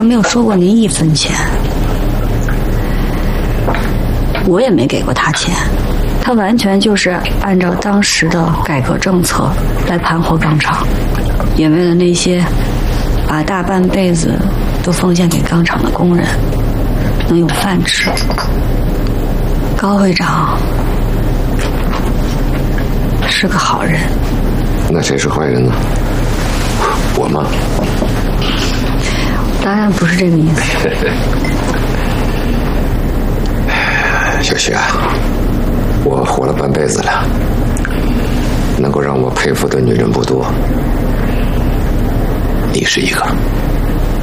没有收过您1分钱，我也没给过他钱，他完全就是按照当时的改革政策来盘活钢厂，也为了那些把大半辈子都奉献给钢厂的工人能有饭吃。高会长是个好人。 那谁是坏人呢？我吗？ 当然不是这个意思。 小徐啊，我活了半辈子了，能够让我佩服的女人不多，你是一个。